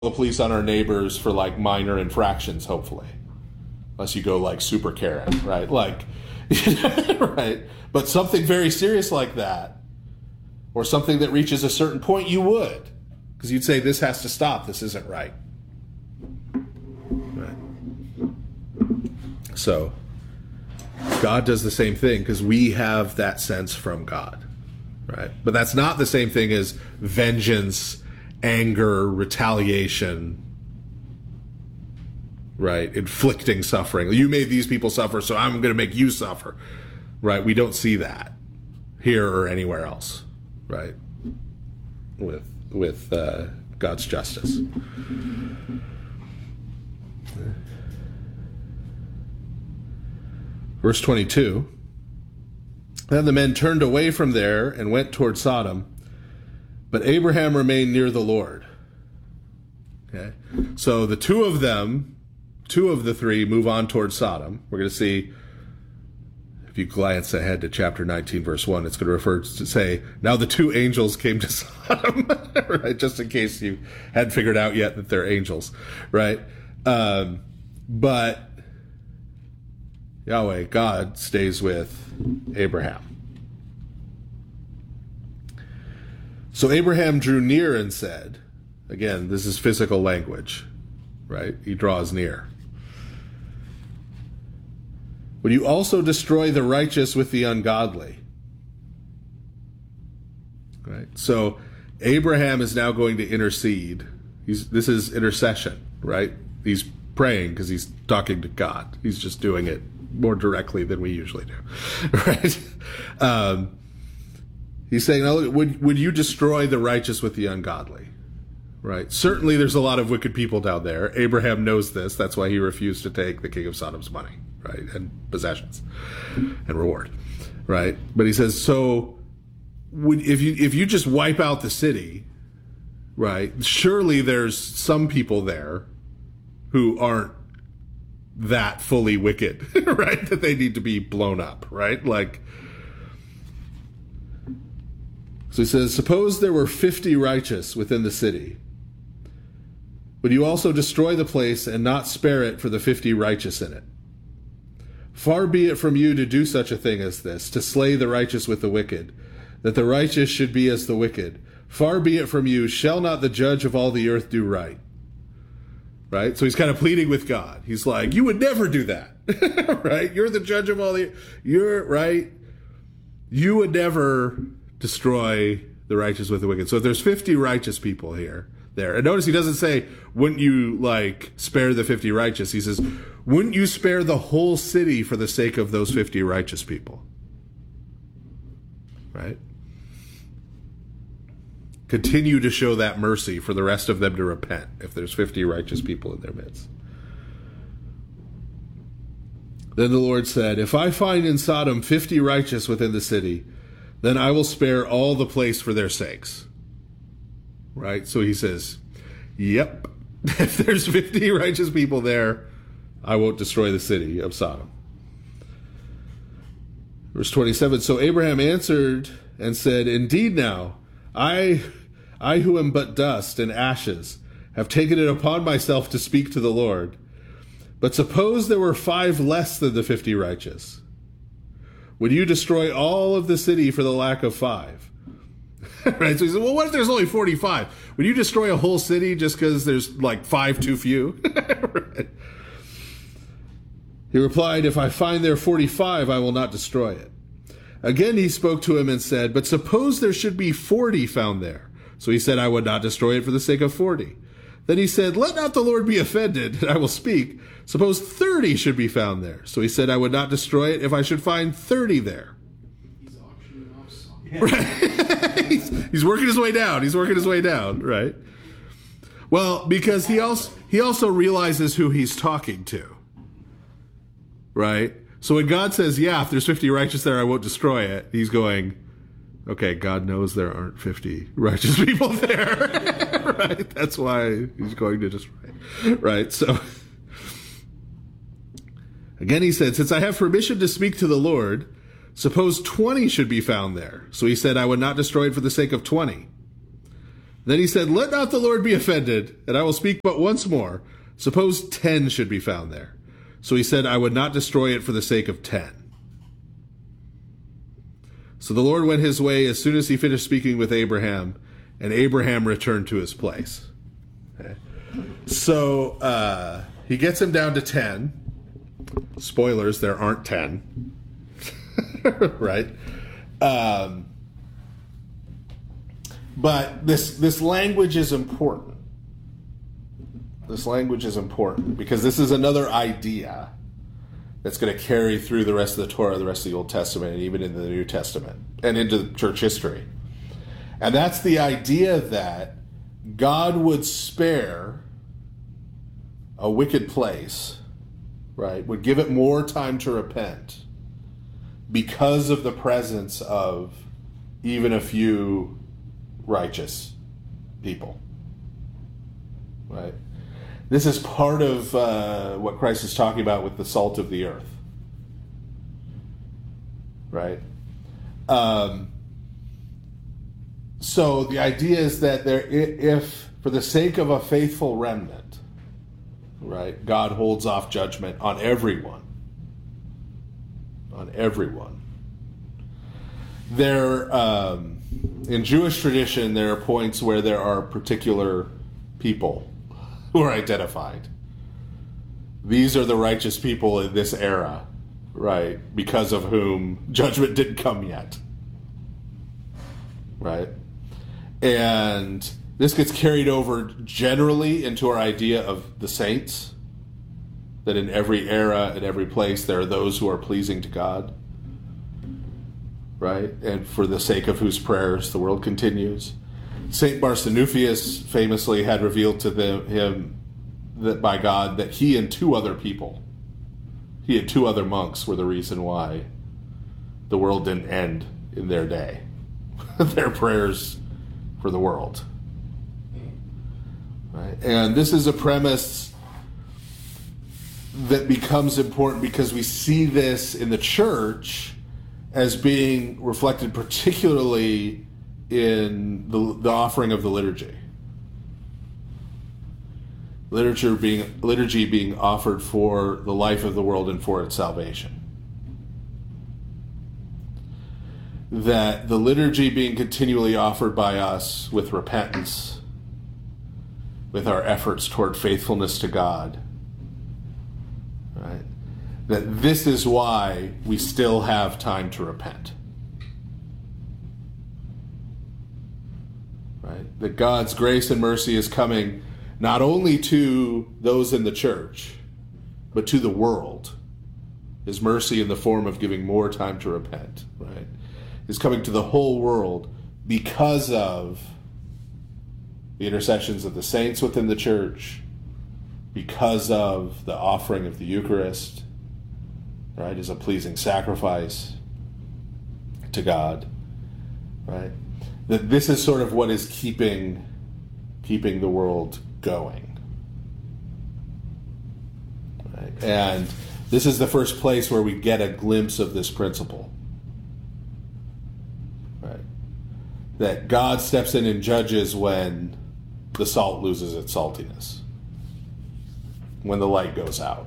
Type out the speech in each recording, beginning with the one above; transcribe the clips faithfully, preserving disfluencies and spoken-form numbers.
the police on our neighbors for like minor infractions, hopefully. Unless you go like super Karen, right? Like, right? But something very serious like that, or something that reaches a certain point, you would. Because you'd say, this has to stop. This isn't right. Right. So, God does the same thing because we have that sense from God. Right? But that's not the same thing as vengeance, anger, retaliation, right? Inflicting suffering. You made these people suffer, so I'm going to make you suffer, right? We don't see that here or anywhere else, right? With with uh, God's justice. Verse twenty-two. Then the men turned away from there and went toward Sodom. But Abraham remained near the Lord. Okay, so the two of them, two of the three, move on toward Sodom. We're going to see, if you glance ahead to chapter nineteen, verse one, it's going to refer to say, now the two angels came to Sodom, right? Just in case you hadn't figured out yet that they're angels, right? Um, but Yahweh, God, stays with Abraham. So Abraham drew near and said, again, this is physical language, right? He draws near. Would you also destroy the righteous with the ungodly? Right? So Abraham is now going to intercede. He's, this is intercession, right? He's praying because he's talking to God. He's just doing it more directly than we usually do, right? Um, He's saying, oh, would, would you destroy the righteous with the ungodly? Right? Certainly there's a lot of wicked people down there. Abraham knows this. That's why he refused to take the king of Sodom's money, right? And possessions and reward, right? But he says, so would, if you if you just wipe out the city, right? Surely there's some people there who aren't that fully wicked, right? That they need to be blown up, right? Like, so he says, suppose there were fifty righteous within the city. Would you also destroy the place and not spare it for the fifty righteous in it? Far be it from you to do such a thing as this, to slay the righteous with the wicked, that the righteous should be as the wicked. Far be it from you, shall not the judge of all the earth do right? Right? So he's kind of pleading with God. He's like, you would never do that, right? You're the judge of all the, you're, right? You would never destroy the righteous with the wicked. So if there's fifty righteous people here, there, and notice he doesn't say, wouldn't you like spare the fifty righteous? He says, wouldn't you spare the whole city for the sake of those fifty righteous people? Right? Continue to show that mercy for the rest of them to repent if there's fifty righteous people in their midst. Then the Lord said, if I find in Sodom fifty righteous within the city, then I will spare all the place for their sakes. Right? So he says, yep, if there's fifty righteous people there, I won't destroy the city of Sodom. Verse twenty-seven, so Abraham answered and said, indeed now, I, I who am but dust and ashes, have taken it upon myself to speak to the Lord. But suppose there were five less than the fifty righteous. Would you destroy all of the city for the lack of five? Right? So he said, well, what if there's only forty-five? Would you destroy a whole city just because there's like five too few? Right? He replied, if I find there forty-five, I will not destroy it. Again he spoke to him and said, but suppose there should be forty found there. So he said, I would not destroy it for the sake of forty. Then he said, let not the Lord be offended, and I will speak. Suppose thirty should be found there. So he said, I would not destroy it if I should find thirty there. He's auctioning off something. Right? he's, he's working his way down. He's working his way down, right? Well, because he also he also realizes who he's talking to. Right? So when God says, yeah, if there's fifty righteous there, I won't destroy it, he's going, okay, God knows there aren't fifty righteous people there. Right? That's why he's going to destroy it. Right? So again he said, since I have permission to speak to the Lord, suppose twenty should be found there. So he said, I would not destroy it for the sake of twenty. Then he said, "Let not the Lord be offended, and I will speak but once more. Suppose ten should be found there." So he said, "I would not destroy it for the sake of ten." So the Lord went his way as soon as he finished speaking with Abraham, and Abraham returned to his place. Okay. So uh, he gets him down to ten. Spoilers, there aren't ten. Right? Um, but this this language is important. This language is important because this is another idea that's going to carry through the rest of the Torah, the rest of the Old Testament, and even into the New Testament, and into church history. And that's the idea that God would spare a wicked place, right, would give it more time to repent because of the presence of even a few righteous people, right? This is part of uh, what Christ is talking about with the salt of the earth, right? Um, so the idea is that there, if for the sake of a faithful remnant, right, God holds off judgment on everyone, on everyone. There, um, in Jewish tradition, there are points where there are particular people who are identified. These are the righteous people in this era, right, because of whom judgment didn't come yet, right? And this gets carried over generally into our idea of the saints, that in every era, in every place, there are those who are pleasing to God, right? And for the sake of whose prayers the world continues. Saint Barsanuphius famously had revealed to the, him that by God that he and two other people, he and two other monks were the reason why the world didn't end in their day. Their prayers for the world. Right? And this is a premise that becomes important because we see this in the church as being reflected particularly in the, the offering of the liturgy. Literature being, liturgy being offered for the life of the world and for its salvation. That the liturgy being continually offered by us with repentance, with our efforts toward faithfulness to God, right? That this is why we still have time to repent. Right? That God's grace and mercy is coming not only to those in the church, but to the world. His mercy in the form of giving more time to repent, right, is coming to the whole world because of the intercessions of the saints within the church, because of the offering of the Eucharist, right, as a pleasing sacrifice to God, right? That this is sort of what is keeping keeping the world going. Right? And this is the first place where we get a glimpse of this principle. Right? That God steps in and judges when the salt loses its saltiness, when the light goes out.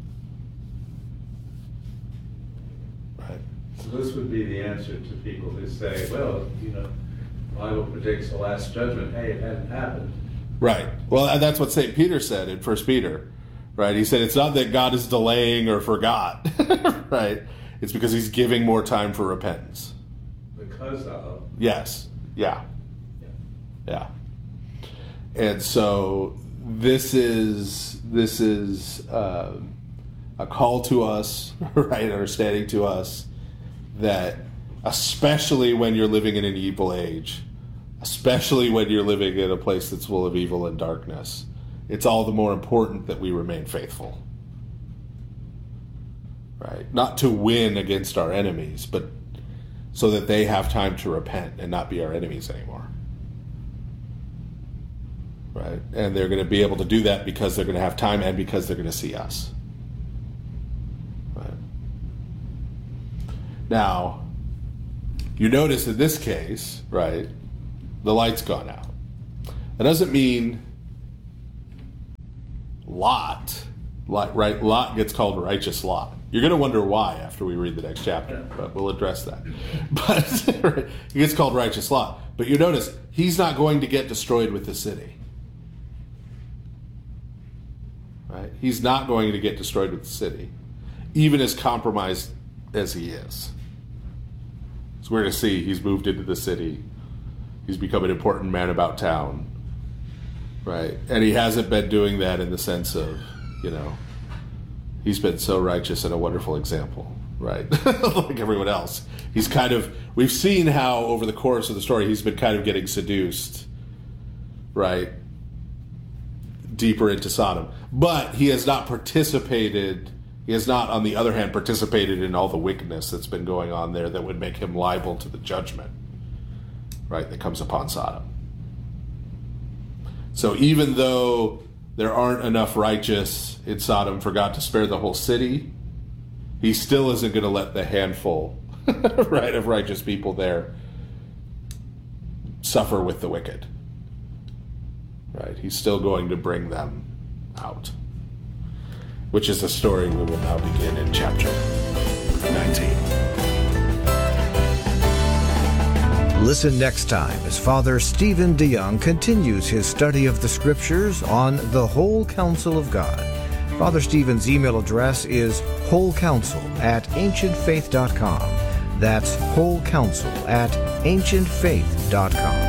Right? So this would be the answer to people who say, well, you know, the Bible predicts the last judgment. Hey, it hadn't happened. Right. Well, that's what Saint Peter said in First Peter. Right? He said it's not that God is delaying or forgot. Right? It's because he's giving more time for repentance. Because of. Yes. Yeah. Yeah. Yeah. And so this is this is uh, a call to us, right? Understanding to us that especially when you're living in an evil age, especially when you're living in a place that's full of evil and darkness, it's all the more important that we remain faithful. Right? Not to win against our enemies, but so that they have time to repent and not be our enemies anymore. Right? And they're going to be able to do that because they're going to have time and because they're going to see us. Right? Now, you notice in this case, right, the light's gone out. That doesn't mean Lot, Lot, right? Lot gets called righteous Lot. You're going to wonder why after we read the next chapter, but we'll address that. But he gets called righteous Lot. But you notice, he's not going to get destroyed with the city. Right? He's not going to get destroyed with the city, even as compromised as he is. So we're going to see he's moved into the city. He's become an important man about town. Right? And he hasn't been doing that in the sense of, you know, he's been so righteous and a wonderful example, right? Like everyone else. He's kind of, we've seen how over the course of the story, he's been kind of getting seduced, right? Deeper into Sodom. But he has not participated, he has not, on the other hand, participated in all the wickedness that's been going on there that would make him liable to the judgment, right, that comes upon Sodom. So even though there aren't enough righteous in Sodom for God to spare the whole city, he still isn't going to let the handful, right, of righteous people there suffer with the wicked. Right? He's still going to bring them out. Which is the story we will now begin in chapter nineteen. Listen next time as Father Stephen DeYoung continues his study of the Scriptures on the whole counsel of God. Father Stephen's email address is wholecounsel at ancient faith dot com. That's wholecounsel at ancient faith dot com.